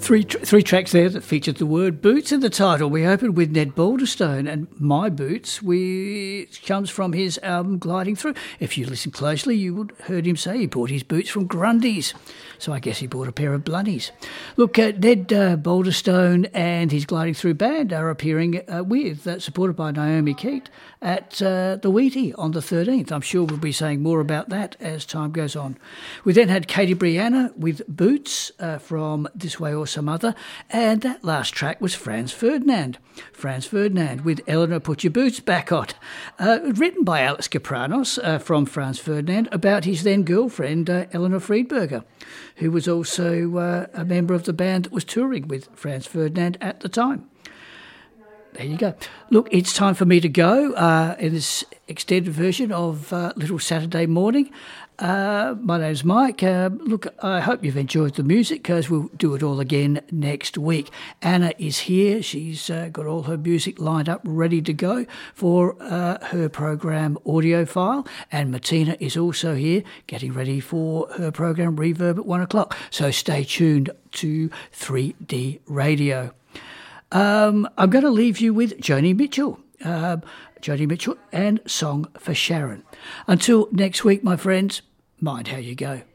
Three tracks there that featured the word boots in the title. We opened with Ned Balderstone and My Boots, which comes from his album Gliding Through. If you listen closely, you would have heard him say he bought his boots from Grundy's. So I guess he bought a pair of Bloodies. Look, Ned Balderstone and his Gliding Through band are appearing supported by Naomi Keat, at the Wheatie on the 13th. I'm sure we'll be saying more about that as time goes on. We then had Katie Brianna with Boots from This Way or Some Other, and that last track was Franz Ferdinand. Franz Ferdinand with Eleanor Put Your Boots Back On, written by Alex Kapranos from Franz Ferdinand about his then girlfriend Eleanor Friedberger, who was also a member of the band that was touring with Franz Ferdinand at the time. There you go. Look, it's time for me to go in this extended version of Little Saturday Morning. My name's Mike. Look, I hope you've enjoyed the music, because we'll do it all again next week. Anna is here. She's got all her music lined up, ready to go for her program Audiophile. And Martina is also here, getting ready for her program Reverb at 1 o'clock. So stay tuned to 3D Radio. I'm going to leave you with Joni Mitchell. Joni Mitchell and Song for Sharon. Until next week, my friends, mind how you go.